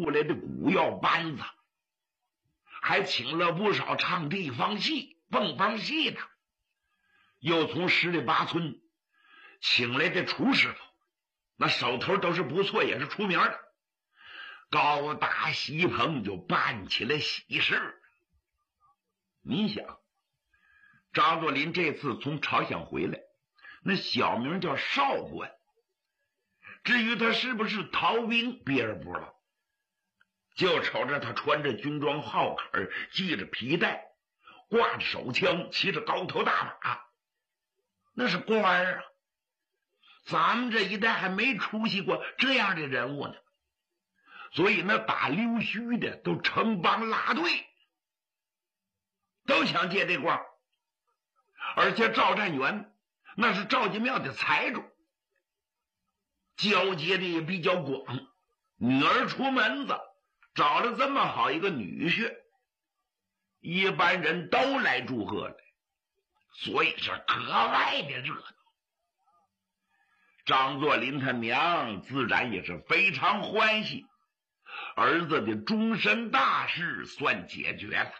雇来的鼓药班子，还请了不少唱地方戏、蹦蹦戏的，又从十里八村请来的厨师傅，那手头都是不错，也是出名的。高大喜棚就办起了喜事。你想，张作霖这次从朝鲜回来，那小名叫少官，至于他是不是逃兵，别人不知道，就瞅着他穿着军装号坎，系着皮带，挂着手枪，骑着高头大马，那是官啊。咱们这一代还没出席过这样的人物呢，所以那打溜须的都成帮拉队，都想借这官。而且赵占元那是赵家庙的财主，交接的也比较广，女儿出门子，找了这么好一个女婿，一般人都来祝贺了，所以是格外的热闹。张作霖他娘自然也是非常欢喜，儿子的终身大事算解决了。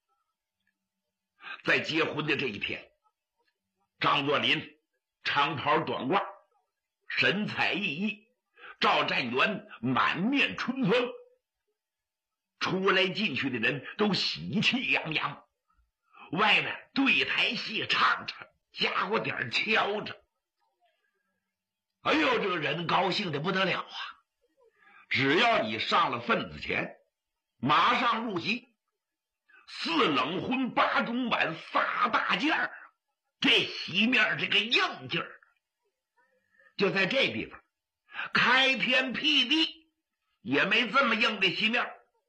在结婚的这一天，张作霖长袍短褂，神采奕奕，赵占元满面春风，出来进去的人都喜气洋洋，外面对台戏唱着，家伙点敲着，哎呦，这个人高兴的不得了啊！只要你上了份子钱，马上入席，4冷荤8中碗撒大件儿，这席面这个硬劲儿，就在这地方，开天辟地也没这么硬的席面，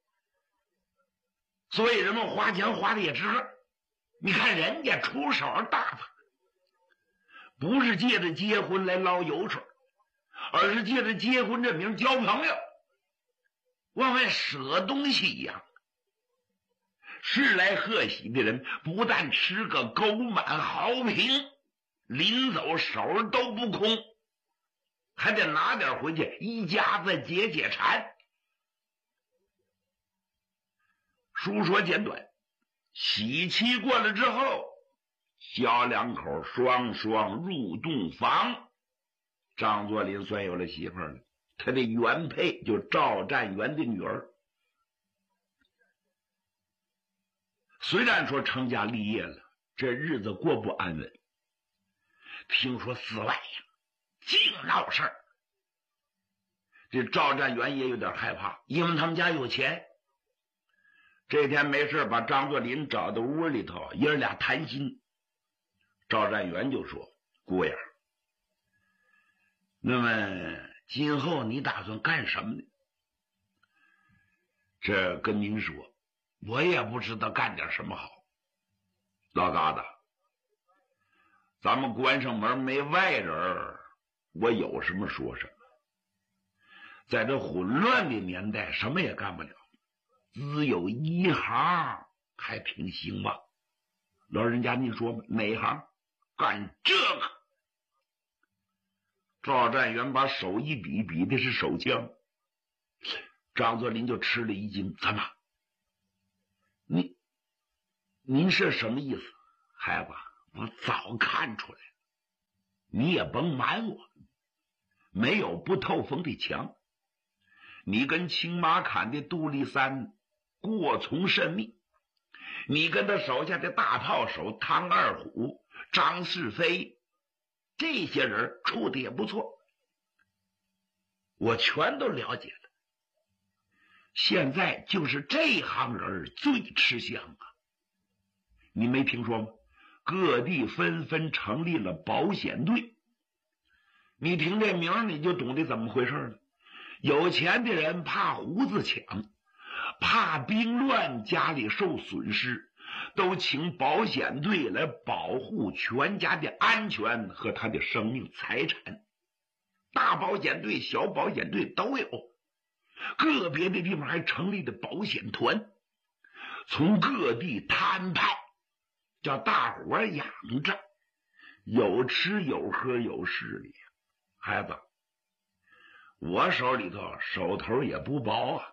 所以人们花钱花的也值。你看人家出手大方，不是借着结婚来捞油水，而是借着结婚这名交朋友，往外舍东西一样。是来贺喜的人不但吃个狗满豪平，临走手都不空，还得拿点回去一家子解解馋。书说简短，喜期过了之后，小两口双双入洞房，张作霖算有了媳妇了。他的原配就赵占元的女儿，虽然说成家立业了，这日子过不安稳。听说寺外呀净闹事儿，这赵占元也有点害怕，因为他们家有钱。这天没事把张作霖找到屋里头，爷俩谈心。赵占元就说：“姑爷，那么今后你打算干什么呢？”这跟您说，我也不知道干点什么好。老疙瘩，咱们关上门没外人，我有什么说什么。在这混乱的年代，什么也干不了，只有一行还挺兴旺。老人家您说哪行？干这个。赵占元把手一比，比的是手枪。张作霖就吃了一惊，怎么？您是什么意思？孩子，我早看出来了，你也甭瞒我，没有不透风的墙。你跟青马坎的杜立三过从甚密，你跟他手下的大炮手汤二虎、张世飞，这些人处的也不错，我全都了解了。现在就是这行人最吃香啊！你没听说吗？各地纷纷成立了保险队。你听这名你就懂得怎么回事了。有钱的人怕胡子抢，怕兵乱家里受损失，都请保险队来保护全家的安全和他的生命财产。大保险队、小保险队都有，个别的地方还成立的保险团，从各地摊派，叫大伙养着，有吃有喝有势力。孩子，我手头也不薄啊，